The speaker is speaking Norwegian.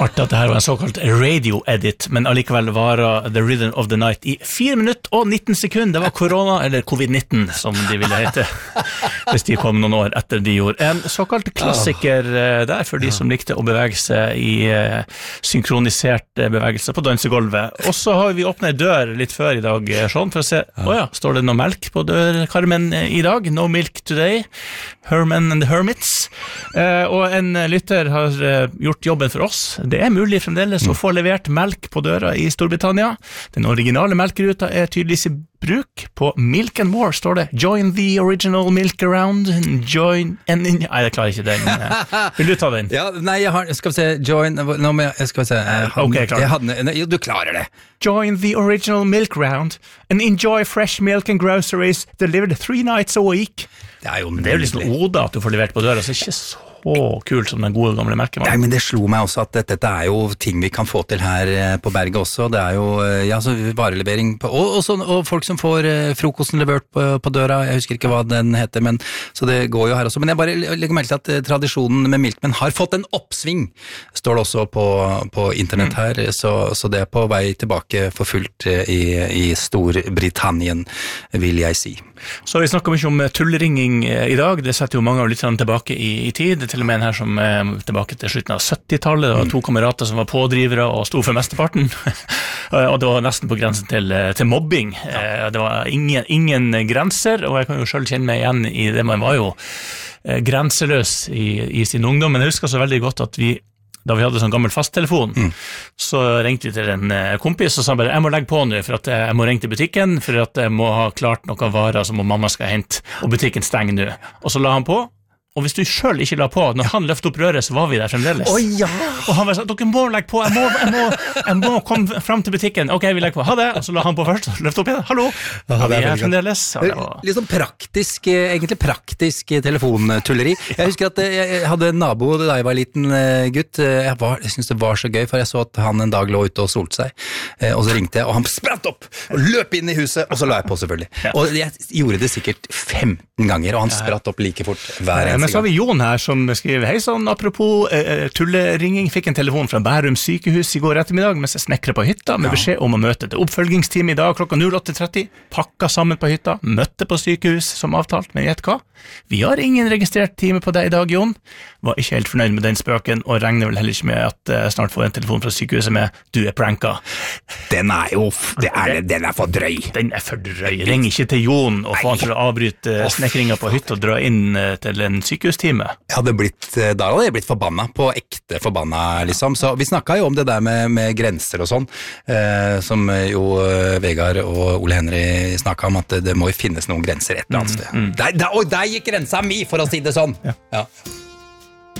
Artig at det her var en såkalt radio-edit, men allikevel var The Rhythm of the Night i 4 minutter og 19 sekunder. Det var korona, eller covid-19 som de ville hete, hvis de kom noen år etter de gjorde. En såkalt klassiker der for de som likte å bevege seg i synkronisert bevegelse på dansegolvet. Og så har vi åpnet en dør litt før i dag, Sean, for å se, står det noe melk på dørkarmen i dag? No milk today. Herman and the Hermits. Og en lytter har gjort jobben for oss. Det mulig fremdeles å få levert melk på døra i Storbritannia. Den originale melkeruta tydeligvis i bruk. På Milk and More står det Join the original milk around. Join Nei, jeg klarer ikke den. Vil du ta den? Ja, nei, skal vi se Join, skal vi se Jo, du klarer det. Join the original milk round and enjoy fresh milk and groceries delivered 3 nights a week. Det jo liksom Oda at du får levert på døra, så ikke så kult som den gode gamle merkevaren. Nei, men det slo meg også at dette jo ting vi kan få til her på berget også. Det jo, så varelevering på, og folk som får frokosten levert på døra. Jeg husker ikke hva den heter, men så det går jo her også. Men jeg bare legger merke til at tradisjonen med Milkman har fått en oppsving, står det også på internett her, så det på vei tilbake for fullt i Storbritannien, vil jeg si. Så vi snakker mye om tulleringing i dag. Det setter jo mange av litt tilbake i tid. Det til og med en her som tilbake til slutten av 70-tallet. Det var 2 kamerater som var pådrivere og sto for mesteparten. Og det var nesten på grensen til mobbing. Det var ingen grenser, og jeg kan jo selv kjenne meg igjen i det. Man var jo grenseløs i sin ungdom, men jeg husker så veldig godt at da vi hadde sånn gammel fasttelefon, så ringte vi til en kompis og sa bare, jeg må legge på nå, for at jeg må ringe til butikken, for at jeg må ha klart noen varer som mamma skal hente, og butikken stenger nå. Og så la han på, og hvis du selv ikke la på, når han løftet opp røret, så var vi der fremdeles. Og han var sånn, dere må legge på, jeg må komme frem til butikken. Ok, vi legger på, ha det. Og så la han på først, løftet opp igjen, hallo. Vi fremdeles. Litt sånn egentlig praktisk telefontulleri. Jeg husker at jeg hadde en nabo da jeg var liten gutt. Jeg synes det var så gøy, for jeg så at han en dag lå ute og solte seg. Og så ringte jeg, og han spratt opp og løp inn i huset, og så la jeg på selvfølgelig. Og jeg gjorde det sikkert 15 ganger, og han spratt opp like fort hver eneste. Men så har vi Jon her som skriver, hei sånn, apropos tulleringing, fikk en telefon fra Bærum sykehus i går ettermiddag mens jeg snekret på hytta med beskjed om å møte til oppfølgingstime i dag klokka 08:30, pakka sammen på hytta, møtte på sykehus som avtalt, men gjett hva? Vi har ingen registrert time på deg i dag, Jon. Var ikke helt fornøyd med den spøken, og regner vel heller ikke med at jeg snart får en telefon fra sykehuset med du pranka. Den jo, den for drøy. Den for drøy. Ring ikke til Jon og få han til å avbryte snekringa på hytta og dra inn til en sykehustime. Da hadde jeg blitt forbanna, på ekte forbanna, liksom. Så vi snakket jo om det der med grenser og sånn, som jo Vegard og Ole Henry snakket om, at det må jo finnes noen grenser et eller annet sted. Der gikk grensa mi, for å si det sånn. Ja.